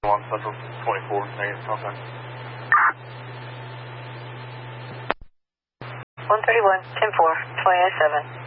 1 Central 24, negative contact. 131, 10-4, 20-7.